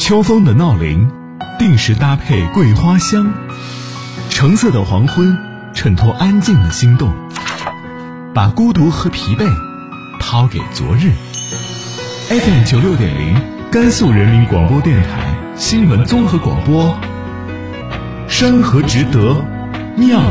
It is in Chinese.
秋风的闹铃，定时搭配桂花香。橙色的黄昏，衬托安静的心动，把孤独和疲惫抛给昨日。FM 96.0，甘肃人民广播电台新闻综合广播。山河值得，妙